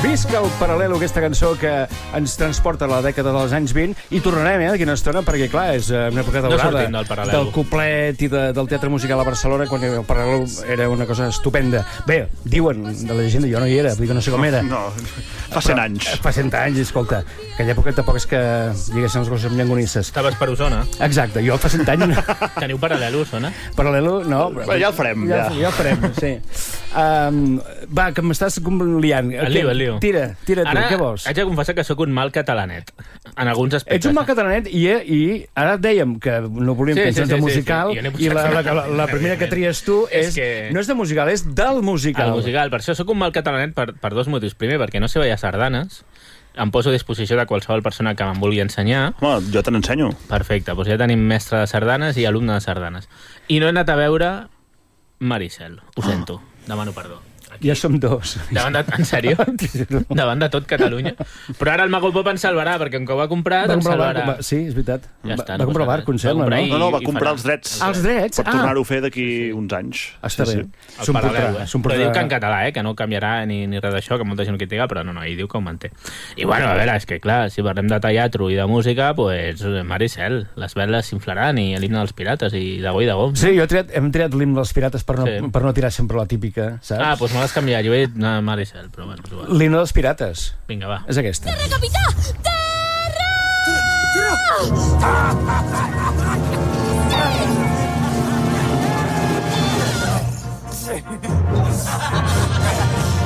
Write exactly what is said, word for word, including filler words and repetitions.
Visca el Paral·lelo, aquesta cançó que ens transporta a la dècada dels anys vint, i tornarem, eh, d'aquí una estona, perquè, clar, és una època daurada No del del coplet i de, del teatre musical a Barcelona, quan el Paral·lelo era una cosa estupenda. Bé, diuen de la llegenda, jo no hi era, vull dir que no sé com era. No, fa cent anys. Fa cent anys, escolta. Aquella època tampoc és que diguéssim les coses llangonisses. Estaves per Osona. Exacte, jo fa cent anys... Teniu Paral·lelo, Osona? Paral·lelo, no. Però ja el farem, ja. ja. Ja el farem, sí. Um, va, que m'estàs liant. El lío, el lío. Tira, tira tu, ara, què vols? haig de confessar que sóc un mal catalanet, en alguns aspectes. Ets un mal catalanet i, i ara et dèiem que no volíem Sí, cançons sí, sí, de musical, sí, sí. i la, la, la, la primera que tries tu és, És que- no és de musical, és del musical. El musical, per això sóc un mal catalanet per, per dos motius. Primer, perquè no sé ballar sardanes, em poso a disposició de qualsevol persona que me'n vulgui ensenyar. Home, jo te n'ensenyo. Perfecte, doncs ja tenim mestre de sardanes i alumne de sardanes. I no he anat a veure Maricel, ho sento, demano perdó. Aquí. Ja som dos. Davant de... En sèrio? Davant de tot Catalunya? Però ara el Mago Pop ens salvarà, perquè com que ho ha comprat, Va ens comprar salvarà. bar, sí, és veritat. Ja Va, està, va no comprar passa barco, em res. sembla, Va comprar no? i- No, no, va i comprar farà. els drets. Els drets? Per Ah. tornar-ho a fer d'aquí uns anys. Està Sí, bé. sí. El S'ho paral·lel, emportarà, eh? s'ho Però emportarà. diu que en català, eh? Que no canviarà ni, ni res d'això, que molta gent ho critica, però no, no, ell diu que ho manté. I bueno, a veure, és que clar, si parlem de teatre i de música, pues Maricel, les veles s'inflaran i l'himne dels pirates i de go i de gom. Sí, jo he triat, hem triat l'himne dels pirates per no, Sí. per no tirar sempre la típica, saps? Ah, doncs me l'has canviat, jo he dit no, Maricel, però bueno, és igual. L'himne dels pirates. Vinga, va. És aquesta. ¡Terra, capità! Terra!